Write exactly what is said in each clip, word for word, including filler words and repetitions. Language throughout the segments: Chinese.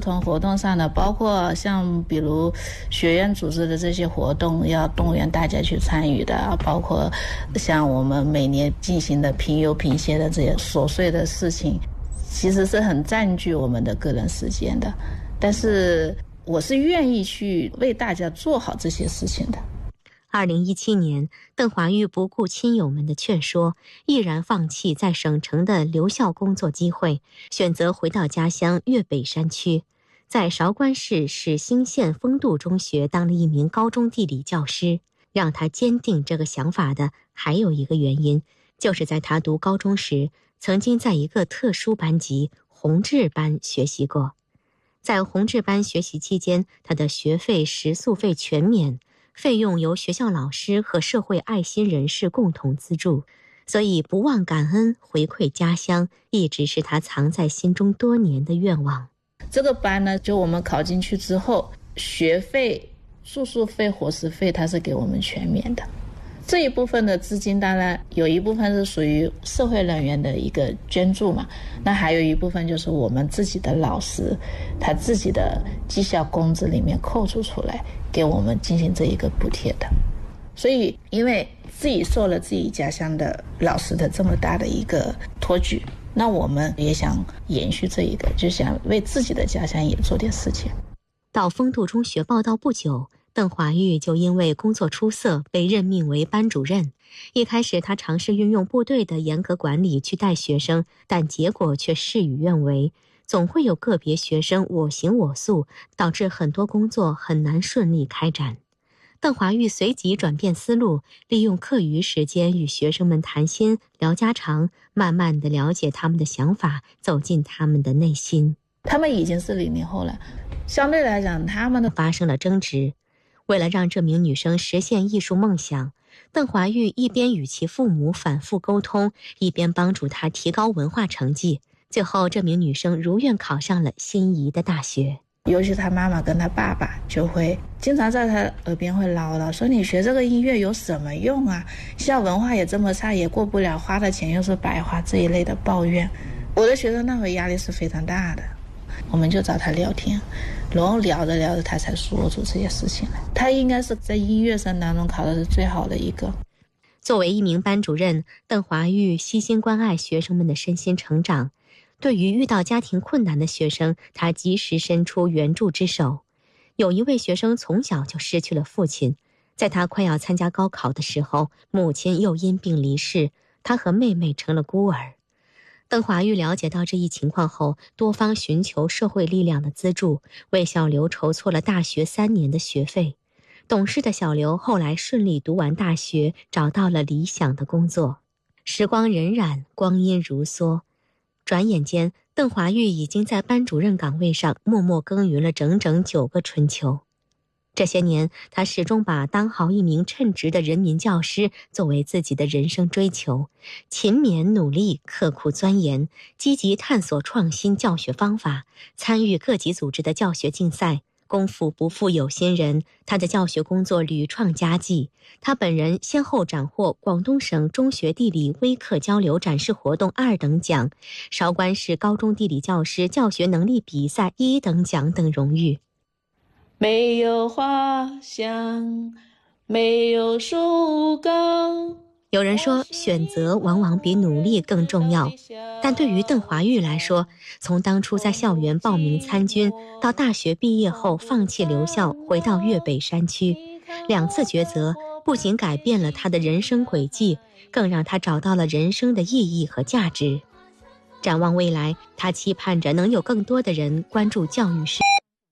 同活动上的，包括像比如学院组织的这些活动要动员大家去参与的，包括像我们每年进行的评优评谢的这些琐碎的事情，其实是很占据我们的个人时间的。但是我是愿意去为大家做好这些事情的。 二零一七年，邓华玉不顾亲友们的劝说，毅然放弃在省城的留校工作机会，选择回到家乡粤北山区，在韶关市始兴县丰度中学当了一名高中地理教师。让他坚定这个想法的还有一个原因，就是在他读高中时，曾经在一个特殊班级弘志班学习过。在弘志班学习期间，他的学费、食宿费全免，费用由学校老师和社会爱心人士共同资助，所以不忘感恩回馈家乡一直是他藏在心中多年的愿望。 这个班呢，就我们考进去之后，学费、住宿费、伙食费它是给我们全免的。这一部分的资金当然有一部分是属于社会人员的一个捐助嘛，那还有一部分就是我们自己的老师他自己的绩效工资里面扣除出来给我们进行这一个补贴的。所以因为自己受了自己家乡的老师的这么大的一个托举，那我们也想延续这一个，就想为自己的家乡也做点事情。 到丰度中学报到不久，邓华玉就因为工作出色被任命为班主任。一开始他尝试运用部队的严格管理去带学生，但结果却事与愿违，总会有个别学生我行我素，导致很多工作很难顺利开展。邓华玉随即转变思路，利用课余时间与学生们谈心聊家常，慢慢地了解他们的想法，走进他们的内心。 他们已经是零零后了，相对来讲他们的发生了争执。为了让这名女生实现艺术梦想，邓华玉一边与其父母反复沟通，一边帮助她提高文化成绩。最后这名女生如愿考上了心仪的大学。 尤其他妈妈跟他爸爸就会经常在他耳边会唠叨，说你学这个音乐有什么用啊，校文化也这么差，也过不了，花的钱又是白花，这一类的抱怨。我的学生那会压力是非常大的，我们就找他聊天，然后聊着聊着他才说出这些事情来。他应该是在音乐生当中考的是最好的一个。 作为一名班主任，邓华玉悉心关爱学生们的身心成长。对于遇到家庭困难的学生，他及时伸出援助之手。有一位学生从小就失去了父亲，在他快要参加高考的时候，母亲又因病离世，他和妹妹成了孤儿。邓华玉了解到这一情况后，多方寻求社会力量的资助，为小刘筹措了大学三年的学费。懂事的小刘后来顺利读完大学，找到了理想的工作。时光荏苒，光阴如梭，转眼间，邓华玉已经在班主任岗位上默默耕耘了整整九个春秋。这些年，他始终把当好一名称职的人民教师作为自己的人生追求，勤勉努力，刻苦钻研，积极探索创新教学方法，参与各级组织的教学竞赛。功夫不负有心人，他的教学工作屡创佳绩。他本人先后斩获广东省中学地理微课交流展示活动二等奖、韶关市高中地理教师教学能力比赛一等奖等荣誉。 没有花香，没有树高。 有人说，选择往往比努力更重要，但对于邓华玉来说，从当初在校园报名参军，到大学毕业后放弃留校回到粤北山区，两次抉择不仅改变了他的人生轨迹，更让他找到了人生的意义和价值。展望未来，他期盼着能有更多的人关注教育事。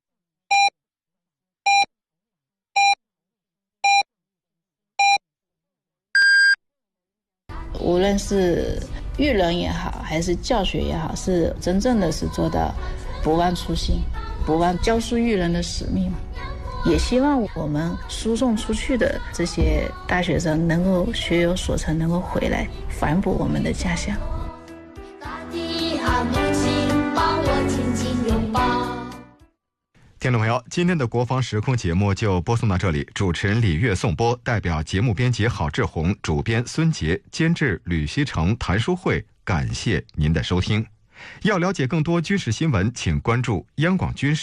无论是育人也好，还是教学也好，是真正的是做到不忘初心，不忘教书育人的使命。也希望我们输送出去的这些大学生能够学有所成，能够回来反哺我们的家乡。大地啊，母亲，帮我紧紧拥抱。 听众朋友，今天的国防时空节目就播送到这里，主持人李月颂播，代表节目编辑郝志红，主编孙杰，监制吕希成、谭书慧，感谢您的收听。要了解更多军事新闻，请关注央广军事